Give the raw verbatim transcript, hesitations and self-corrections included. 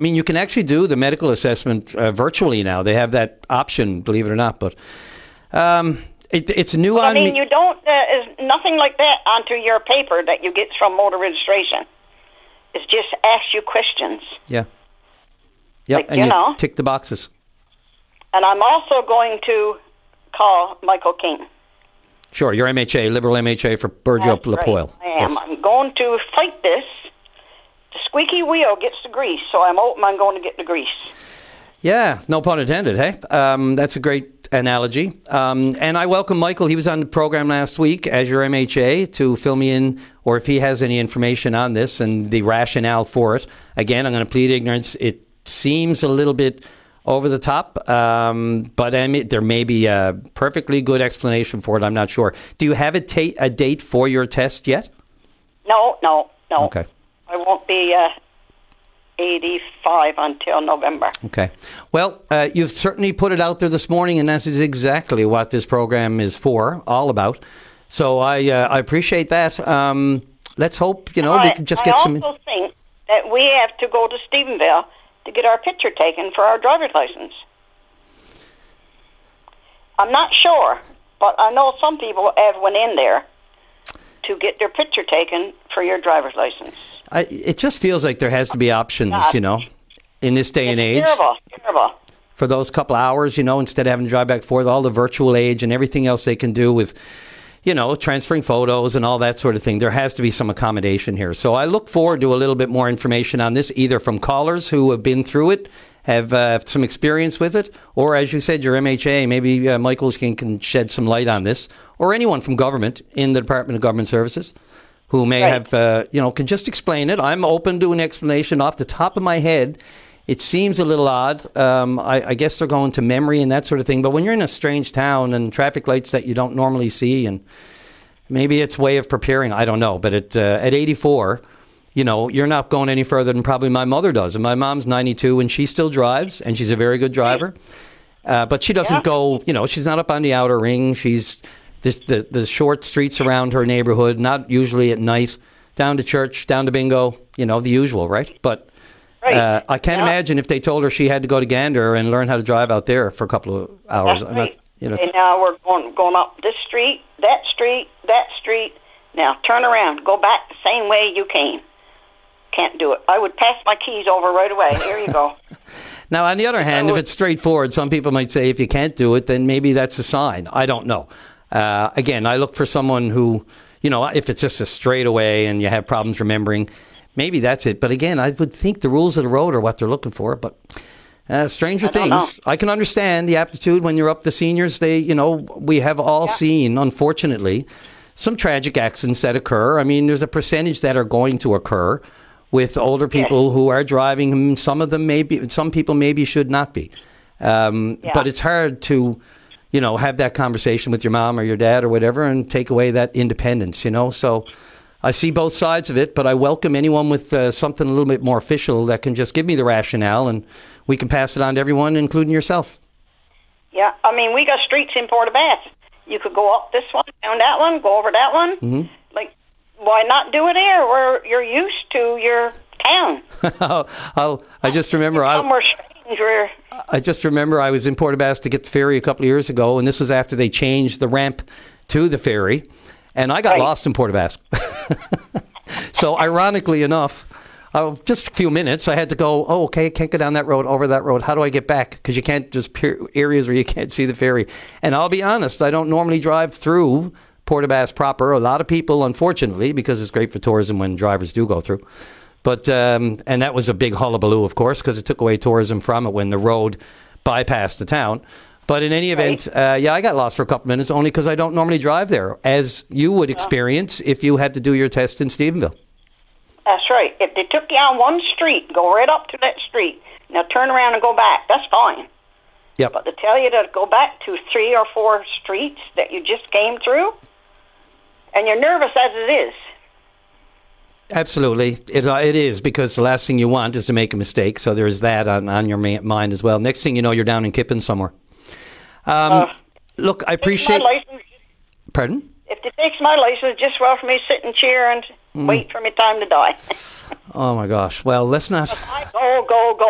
I mean, you can actually do the medical assessment uh, virtually now. They have that option, believe it or not. But um, it, it's new well, on me. I mean, me. you don't, uh, is nothing like that onto your paper that you get from motor registration. It's just ask you questions. Yeah. Yep, like, and you, you know. tick the boxes. And I'm also going to call Michael King. Sure, your M H A, Liberal M H A for Burgeo Lapoil. Right. I am. Yes. I'm going to fight this. The squeaky wheel gets the grease, so I'm hoping I'm going to get the grease. Yeah, no pun intended, hey? Um, that's a great analogy. Um, and I welcome Michael. He was on the program last week as your M H A to fill me in, or if he has any information on this and the rationale for it. Again, I'm going to plead ignorance. It seems a little bit over the top, um, but I mean, there may be a perfectly good explanation for it. I'm not sure. Do you have a, ta- a date for your test yet? No, no, no. Okay. I won't be uh, eighty-five until November. Okay. Well, uh, you've certainly put it out there this morning, and that is exactly what this program is for, all about. So I uh, I appreciate that. Um, let's hope, you know, I, we can just I get also some... think that we have to go to Stephenville to get our picture taken for our driver's license. I'm not sure, but I know some people have went in there to get their picture taken for your driver's license. I, it just feels like there has to be options, God. you know, in this day It's and age. terrible, terrible. For those couple hours, you know, instead of having to drive back and forth, all the virtual age and everything else they can do with, you know, transferring photos and all that sort of thing. There has to be some accommodation here. So I look forward to a little bit more information on this, either from callers who have been through it, have uh, some experience with it, or as you said, your M H A, maybe uh, Michael can, can shed some light on this, or anyone from government in the Department of Government Services who may Right. have, uh, you know, can just explain it. I'm open to an explanation off the top of my head. It seems a little odd. Um, I, I guess they're going to memory and that sort of thing. But when you're in a strange town and traffic lights that you don't normally see, and maybe it's way of preparing, I don't know. But at, uh, at eighty-four, you know, you're not going any further than probably my mother does. And my mom's ninety-two, and she still drives, and she's a very good driver. Uh, but she doesn't Yeah. go, you know, she's not up on the outer ring. She's this, the, the short streets around her neighborhood, not usually at night, down to church, down to bingo, you know, the usual, right? But Right. uh, I can't Yeah. imagine if they told her she had to go to Gander and learn how to drive out there for a couple of hours. That's I'm not- right. you know, And now we're going going up this street, that street, that street. Now turn around, go back the same way you came. Can't do it. I would pass my keys over right away. Here you go. Now, on the other hand, if it's straightforward, some people might say if you can't do it, then maybe that's a sign. I don't know. Uh, again, I look for someone who, you know, if it's just a straightaway and you have problems remembering, maybe that's it. But again, I would think the rules of the road are what they're looking for. But uh, stranger I don't things, know. I can understand the aptitude when you're up the seniors. They, you know, we have all Yeah. seen, unfortunately, some tragic accidents that occur. I mean, there's a percentage that are going to occur with older people Yes. who are driving. Some of them maybe, some people maybe should not be. Um, Yeah. But it's hard to, you know, have that conversation with your mom or your dad or whatever and take away that independence, you know. So I see both sides of it, but I welcome anyone with uh, something a little bit more official that can just give me the rationale and we can pass it on to everyone, including yourself. Yeah, I mean, we got streets in Port aux Basques. You could go up this one, down that one, go over that one. Mm-hmm. Like, why not do it here where you're used to your town? I'll, I'll, I just remember I, Somewhere strange where... I just remember I was in Port aux Basques to get the ferry a couple of years ago, and this was after they changed the ramp to the ferry, and I got Right. lost in Port aux Basques. So ironically enough, uh, just a few minutes, I had to go, oh, okay, I can't go down that road, over that road. How do I get back? Because you can't just peer areas where you can't see the ferry. And I'll be honest, I don't normally drive through Port aux Basques proper. A lot of people, unfortunately, because it's great for tourism when drivers do go through. But, um, and that was a big hullabaloo, of course, because it took away tourism from it when the road bypassed the town. But in any event, uh, yeah, I got lost for a couple minutes only because I don't normally drive there, as you would experience if you had to do your test in Stephenville. That's right. If they took you on one street, go right up to that street. Now turn around and go back. That's fine. Yep. But to tell you to go back to three or four streets that you just came through, and you're nervous as it is. Absolutely. It, uh, it is, because the last thing you want is to make a mistake. So there's that on, on your ma- mind as well. Next thing you know, you're down in Kippen somewhere. Um, Uh, look, I Takes appreciate... my license, Pardon? if it takes my license, just well for me to sit in a chair and Mm. wait for me time to die. Oh, my gosh. Well, let's not... I go, go, go.